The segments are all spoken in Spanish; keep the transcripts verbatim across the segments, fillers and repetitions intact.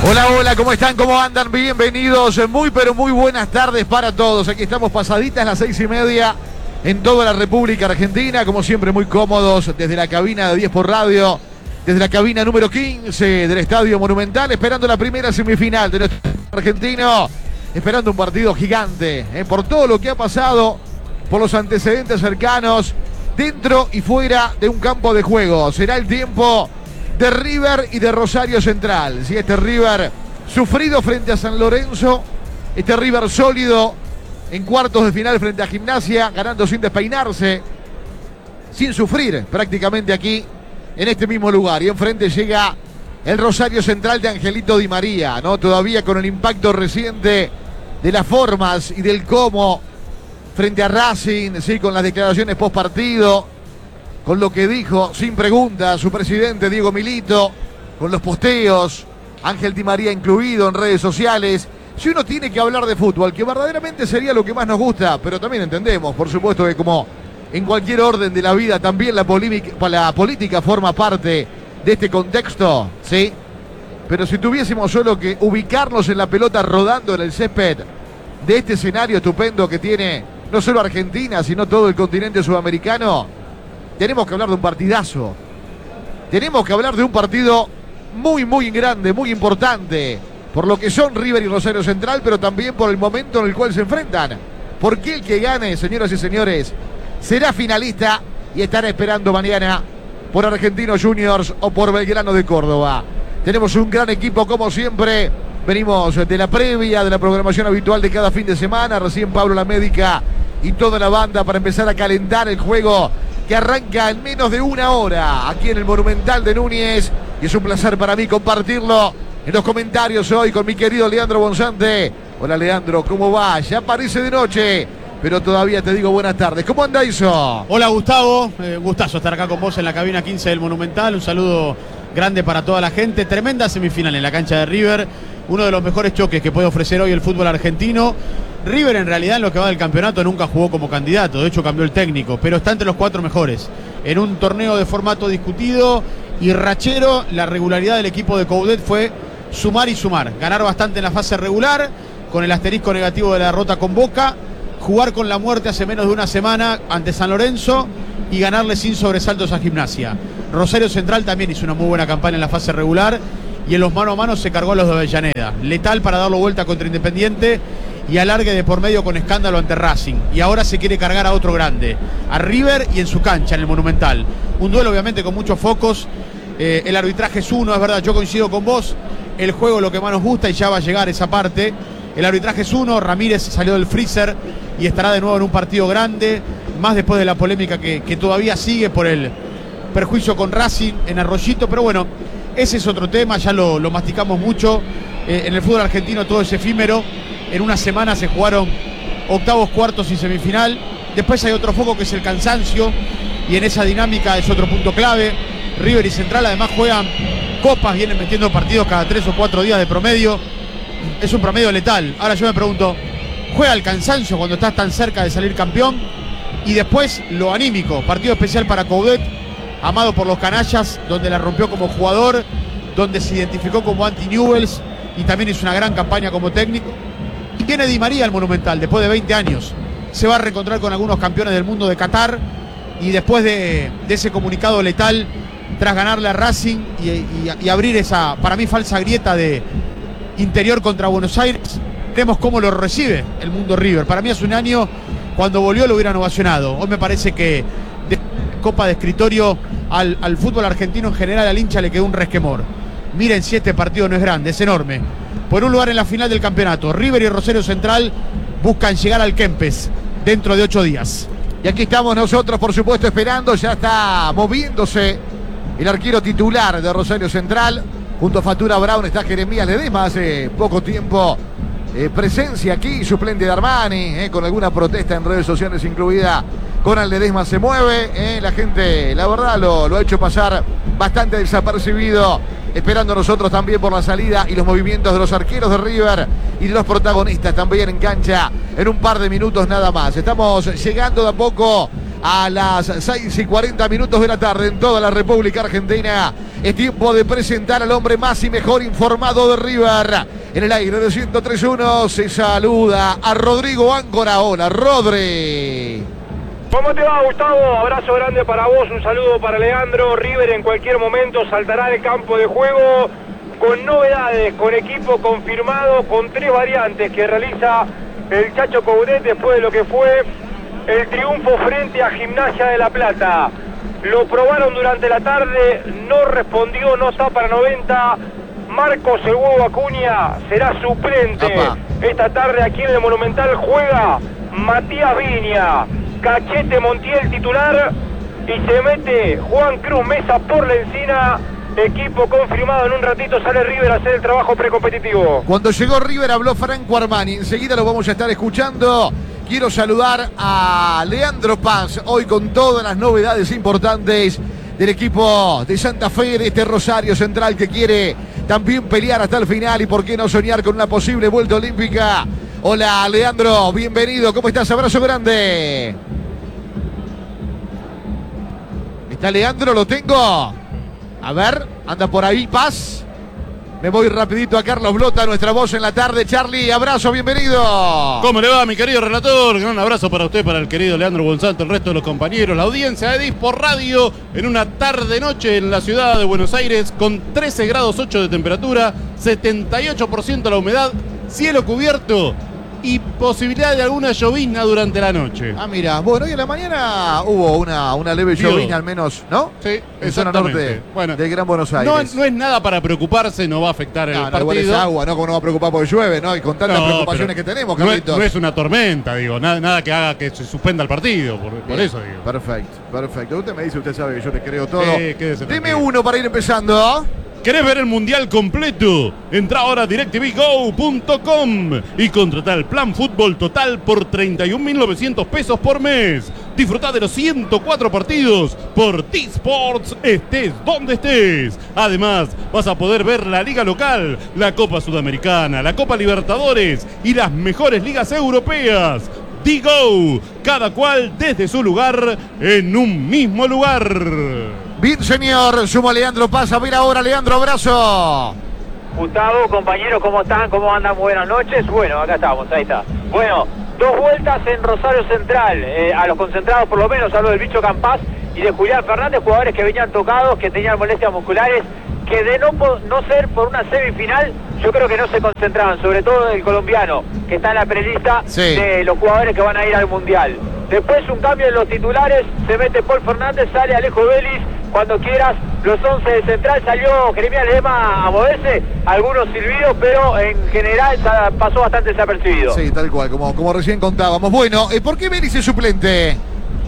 Hola, hola, ¿cómo están? ¿Cómo andan? Bienvenidos, muy pero muy buenas tardes para todos. Aquí estamos pasaditas las seis y media en toda la República Argentina, como siempre muy cómodos desde la cabina de diez por Radio, desde la cabina número quince del Estadio Monumental, esperando la primera semifinal de nuestro argentino, esperando un partido gigante, ¿eh? por todo lo que ha pasado, por los antecedentes cercanos, dentro y fuera de un campo de juego. Será el tiempo de River y de Rosario Central. Si este River sufrido frente a San Lorenzo, este River sólido en cuartos de final frente a Gimnasia, ganando sin despeinarse, sin sufrir prácticamente aquí en este mismo lugar. Y enfrente llega el Rosario Central de Angelito Di María, ¿no? Todavía con el impacto reciente de las formas y del cómo frente a Racing, sí, con las declaraciones post partido, con lo que dijo sin pregunta su presidente Diego Milito, con los posteos, Ángel Di María incluido en redes sociales. Si uno tiene que hablar de fútbol, que verdaderamente sería lo que más nos gusta, pero también entendemos, por supuesto, que como en cualquier orden de la vida, también la, la política forma parte de este contexto, ¿sí? Pero si tuviésemos solo que ubicarnos en la pelota rodando en el césped de este escenario estupendo que tiene no solo Argentina, sino todo el continente sudamericano, tenemos que hablar de un partidazo. Tenemos que hablar de un partido muy, muy grande, muy importante, por lo que son River y Rosario Central, pero también por el momento en el cual se enfrentan. Porque el que gane, señoras y señores, será finalista y estará esperando mañana por Argentinos Juniors o por Belgrano de Córdoba. Tenemos un gran equipo como siempre. Venimos de la previa, de la programación habitual de cada fin de semana. Recién Pablo La Médica y toda la banda para empezar a calentar el juego que arranca en menos de una hora aquí en el Monumental de Núñez. Y es un placer para mí compartirlo en los comentarios hoy con mi querido Leandro Bonzante. Hola Leandro, ¿cómo va? Ya parece de noche, pero todavía te digo buenas tardes. ¿Cómo anda eso? Hola Gustavo, eh, gustazo estar acá con vos en la cabina quince del Monumental. Un saludo grande para toda la gente. Tremenda semifinal en la cancha de River. Uno de los mejores choques que puede ofrecer hoy el fútbol argentino. River en realidad en lo que va del campeonato nunca jugó como candidato, de hecho cambió el técnico, pero está entre los cuatro mejores. En un torneo de formato discutido y rachero, la regularidad del equipo de Coudet fue sumar y sumar. Ganar bastante en la fase regular, con el asterisco negativo de la derrota con Boca, jugar con la muerte hace menos de una semana ante San Lorenzo y ganarle sin sobresaltos a Gimnasia. Rosario Central también hizo una muy buena campaña en la fase regular y en los mano a mano se cargó a los de Avellaneda. Letal para darlo vuelta contra Independiente y alargue de por medio con escándalo ante Racing. Y ahora se quiere cargar a otro grande, a River y en su cancha, en el Monumental. Un duelo obviamente con muchos focos. Eh, el arbitraje es uno, es verdad, yo coincido con vos. El juego lo que más nos gusta y ya va a llegar esa parte. El arbitraje es uno, Ramírez salió del freezer y estará de nuevo en un partido grande, más después de la polémica que, que todavía sigue por el perjuicio con Racing en Arroyito. Pero bueno, ese es otro tema, ya lo, lo masticamos mucho. Eh, en el fútbol argentino todo es efímero. En una semana se jugaron octavos, cuartos y semifinal. Después hay otro foco que es el cansancio. Y en esa dinámica es otro punto clave. River y Central además juegan copas, vienen metiendo partidos cada tres o cuatro días de promedio. Es un promedio letal. Ahora yo me pregunto, ¿juega el cansancio cuando estás tan cerca de salir campeón? Y después lo anímico. Partido especial para Coudet, amado por los canallas, donde la rompió como jugador, donde se identificó como anti-Newells y también hizo una gran campaña como técnico. Viene Di María al Monumental después de veinte años. Se va a reencontrar con algunos campeones del mundo de Qatar. Y después de, de ese comunicado letal, tras ganarle a Racing y, y, y abrir esa, para mí, falsa grieta de interior contra Buenos Aires, vemos cómo lo recibe el mundo River. Para mí hace un año, cuando volvió, lo hubieran ovacionado. Hoy me parece que de copa de escritorio al, al fútbol argentino en general, al hincha le quedó un resquemor. Miren si este partido no es grande, es enorme. Por un lugar en la final del campeonato, River y Rosario Central buscan llegar al Kempes dentro de ocho días. Y aquí estamos nosotros, por supuesto, esperando. Ya está moviéndose el arquero titular de Rosario Central. Junto a Fatura Brown está Jeremías Ledesma, hace poco tiempo eh, presencia aquí, suplente de Armani, eh, con alguna protesta en redes sociales incluida. Conan Ledesma se mueve, eh, la gente, la verdad, lo, lo ha hecho pasar bastante desapercibido, esperando nosotros también por la salida y los movimientos de los arqueros de River y de los protagonistas también en cancha en un par de minutos nada más. Estamos llegando de a poco a las seis y cuarenta minutos de la tarde en toda la República Argentina. Es tiempo de presentar al hombre más y mejor informado de River. En el aire de ciento tres punto uno se saluda a Rodrigo Áncora. Hola, Rodri. ¿Cómo te va, Gustavo? Abrazo grande para vos, un saludo para Leandro. River en cualquier momento saltará al campo de juego con novedades, con equipo confirmado, con tres variantes que realiza el Chacho Coudet después de lo que fue el triunfo frente a Gimnasia de La Plata. Lo probaron durante la tarde, no respondió, no está para noventa. Marcos El Huevo Acuña será suplente. Apa. Esta tarde aquí en el Monumental juega Matías Viña. Cachete Montiel titular y se mete Juan Cruz Mesa por la encina. Equipo confirmado, en un ratito sale River a hacer el trabajo precompetitivo. Cuando llegó River habló Franco Armani, enseguida lo vamos a estar escuchando. Quiero saludar a Leandro Paz, hoy con todas las novedades importantes del equipo de Santa Fe, de este Rosario Central que quiere también pelear hasta el final y por qué no soñar con una posible vuelta olímpica. Hola, Leandro, bienvenido, ¿cómo estás? Abrazo grande. ¿Está Leandro? ¿Lo tengo? A ver, anda por ahí, Paz. Me voy rapidito a Carlos Blota, nuestra voz en la tarde. Charlie, abrazo, bienvenido. ¿Cómo le va, mi querido relator? Gran abrazo para usted, para el querido Leandro González, el resto de los compañeros, la audiencia de Dispo Radio, en una tarde-noche en la ciudad de Buenos Aires, con trece grados ocho de temperatura, setenta y ocho por ciento la humedad, cielo cubierto y posibilidad de alguna llovizna durante la noche. Ah, mira, bueno, hoy en la mañana hubo una, una leve llovizna al menos, ¿no? Sí, en zona norte bueno, de Gran Buenos Aires. No, no es nada para preocuparse, no va a afectar no, el no, partido. Igual es agua, ¿no? Como no va a preocupar porque llueve, ¿no? Y con tantas no, preocupaciones que tenemos, Carlitos. No es, no es una tormenta, digo, nada, nada que haga que se suspenda el partido, por, por eso digo. Perfecto, perfecto. Usted me dice, usted sabe que yo le creo todo. Sí, deme uno para ir empezando. ¿Querés ver el mundial completo? Entra ahora a DirecTV Go punto com y contratá el plan fútbol total por treinta y un mil novecientos pesos por mes. Disfrutá de los ciento cuatro partidos por T-Sports, estés donde estés. Además, vas a poder ver la liga local, la Copa Sudamericana, la Copa Libertadores y las mejores ligas europeas. D-Go, cada cual desde su lugar en un mismo lugar. Bien, señor, sumo a Leandro Paz. A ver ahora, Leandro, abrazo. Gustavo, compañeros, ¿cómo están? ¿Cómo andan? Buenas noches. Bueno, acá estamos, ahí está. Bueno, dos vueltas en Rosario Central. Eh, a los concentrados, por lo menos, hablo del Bicho Campás y de Julián Fernández, jugadores que venían tocados, que tenían molestias musculares, que de no, no ser por una semifinal, yo creo que no se concentraban, sobre todo el colombiano, que está en la prelista sí. de los jugadores que van a ir al Mundial. Después un cambio en los titulares, se mete Paul Fernández, sale Alejo Vélez, cuando quieras, los once de Central, salió Jeremías Lema a moverse, algunos silbidos, pero en general pasó bastante desapercibido. Sí, tal cual, como, como recién contábamos. Bueno, ¿por qué Vélez es suplente?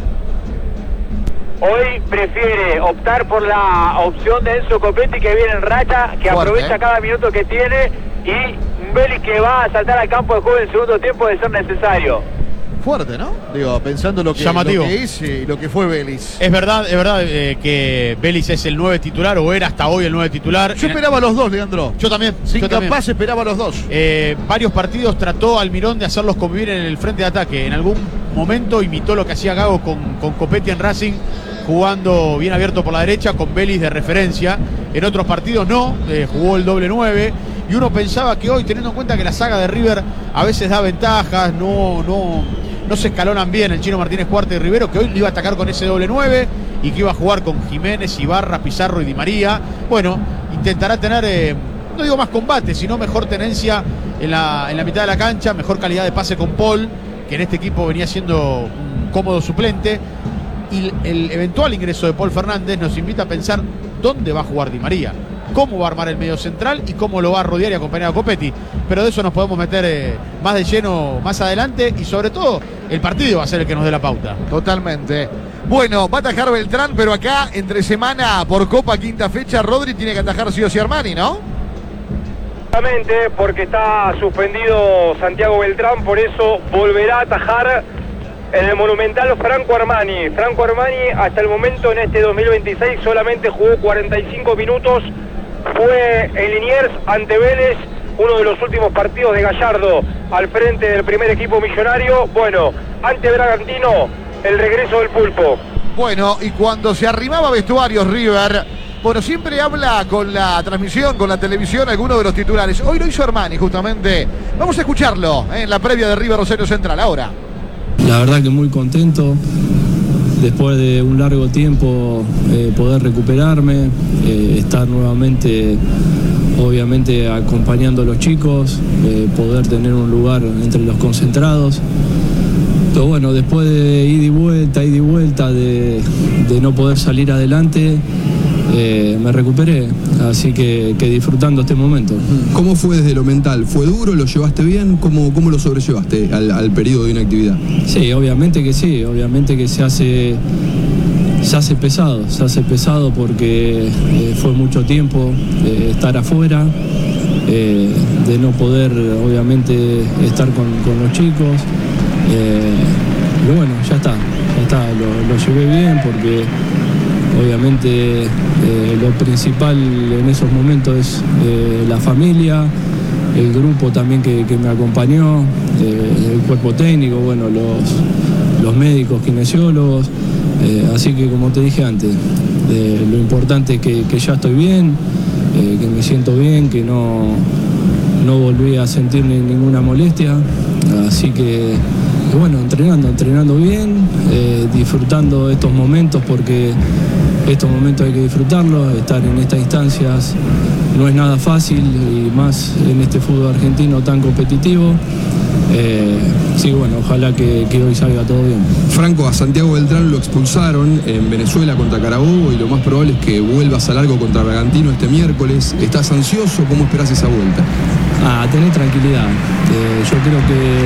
Hoy prefiere optar por la opción de Enzo Copetti, que viene en racha, que Fuerte, aprovecha ¿eh? cada minuto que tiene, y Vélez que va a saltar al campo de juego en el segundo tiempo de ser necesario. Fuerte, ¿no? Digo, pensando lo que, Llamativo. lo que es y lo que fue Vélez. Es verdad, es verdad eh, que Vélez es el nueve titular, o era hasta hoy el nueve titular. Yo esperaba a los dos, Leandro. Yo también. Sin yo capaz también. esperaba a los dos. Eh, varios partidos trató Almirón de hacerlos convivir en el frente de ataque. En algún momento imitó lo que hacía Gago con, con Copetti en Racing, jugando bien abierto por la derecha, con Vélez de referencia. En otros partidos no, eh, jugó el doble nueve. Y uno pensaba que hoy, teniendo en cuenta que la saga de River a veces da ventajas, no, no, no se escalonan bien el Chino Martínez Cuarta y Rivero, que hoy le iba a atacar con ese doble nueve y que iba a jugar con Jiménez, Ibarra, Pizarro y Di María. Bueno, intentará tener, eh, no digo más combate, sino mejor tenencia en la, en la mitad de la cancha, mejor calidad de pase con Paul, que en este equipo venía siendo un cómodo suplente. Y el eventual ingreso de Paul Fernández nos invita a pensar dónde va a jugar Di María, cómo va a armar el medio central y cómo lo va a rodear y acompañar a Copetti. Pero de eso nos podemos meter eh, más de lleno más adelante, y sobre todo el partido va a ser el que nos dé la pauta. Totalmente. Bueno, va a atajar Beltrán, pero acá entre semana por Copa quinta fecha, Rodri tiene que atajar sí o sí Armani, ¿no? Exactamente, porque está suspendido Santiago Beltrán, por eso volverá a atajar en el Monumental Franco Armani. Franco Armani hasta el momento en este dos mil veintiséis solamente jugó cuarenta y cinco minutos. Fue en Liniers ante Vélez, uno de los últimos partidos de Gallardo al frente del primer equipo millonario. Bueno, ante Bragantino el regreso del Pulpo. Bueno, y cuando se arrimaba vestuarios River, bueno, siempre habla con la transmisión, con la televisión, alguno de los titulares. Hoy lo hizo Armani, justamente. Vamos a escucharlo ¿eh? en la previa de River Rosario Central, ahora. La verdad que muy contento, después de un largo tiempo eh, poder recuperarme, eh, estar nuevamente, obviamente acompañando a los chicos, eh, poder tener un lugar entre los concentrados. Pero bueno, después de ida y vuelta, ida y vuelta, de, de no poder salir adelante, eh, me recuperé, así que, que disfrutando este momento. ¿Cómo fue desde lo mental? ¿Fue duro? ¿Lo llevaste bien? ¿Cómo, cómo lo sobrellevaste al, al periodo de inactividad? Sí, obviamente que sí, obviamente que se hace, se hace pesado, se hace pesado porque eh, fue mucho tiempo eh, estar afuera, eh, de no poder obviamente estar con, con los chicos. Eh, pero bueno, ya está, ya está, lo, lo llevé bien porque obviamente eh, lo principal en esos momentos es eh, la familia, el grupo también que, que me acompañó, eh, el cuerpo técnico, bueno, los, los médicos, kinesiólogos, eh, así que como te dije antes, eh, lo importante es que, que ya estoy bien, eh, que me siento bien, que no, no volví a sentir ninguna molestia, así que Y bueno, entrenando, entrenando bien, eh, disfrutando estos momentos porque estos momentos hay que disfrutarlos, estar en estas instancias no es nada fácil y más en este fútbol argentino tan competitivo. Eh, sí, bueno, ojalá que, que hoy salga todo bien. Franco, a Santiago Beltrán lo expulsaron en Venezuela contra Carabobo y lo más probable es que vuelvas a largo contra Bragantino este miércoles. ¿Estás ansioso? ¿Cómo esperás esa vuelta? Ah, tener tranquilidad. Eh, yo creo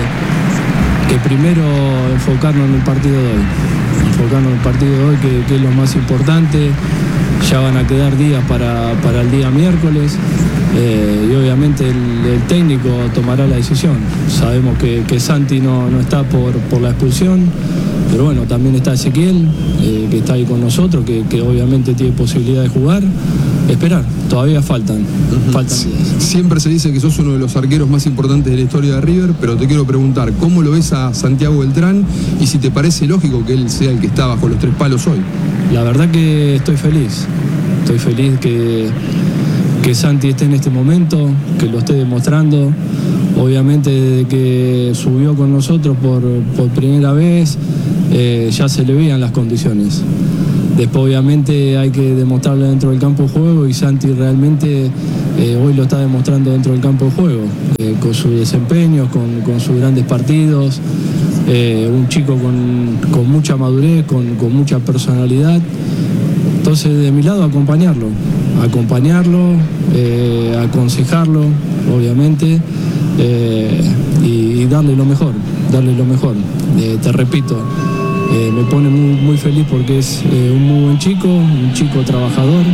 que, que primero enfocarnos en el partido de hoy. Enfocarnos en el partido de hoy, que, que es lo más importante. Ya van a quedar días para, para el día miércoles. Eh, y obviamente el, el técnico tomará la decisión. Sabemos que, que Santi no, no está por, por la expulsión, pero bueno, también está Ezequiel, eh, que está ahí con nosotros, que, que obviamente tiene posibilidad de jugar. Esperar, todavía faltan, uh-huh. faltan días. Siempre se dice que sos uno de los arqueros más importantes de la historia de River, pero te quiero preguntar, ¿cómo lo ves a Santiago Beltrán y si te parece lógico que él sea el que está bajo los tres palos hoy? La verdad que estoy feliz, estoy feliz que... que Santi esté en este momento, que lo esté demostrando. Obviamente desde que subió con nosotros por, por primera vez, eh, ya se le veían las condiciones. Después obviamente hay que demostrarlo dentro del campo de juego y Santi realmente eh, hoy lo está demostrando dentro del campo de juego, eh, con sus desempeños, con, con sus grandes partidos. Eh, un chico con, con mucha madurez, con, con mucha personalidad. Entonces, de mi lado, acompañarlo, acompañarlo, eh, aconsejarlo, obviamente, eh, y, y darle lo mejor, darle lo mejor. Eh, te repito, eh, me pone muy, muy feliz porque es eh, un muy buen chico, un chico trabajador.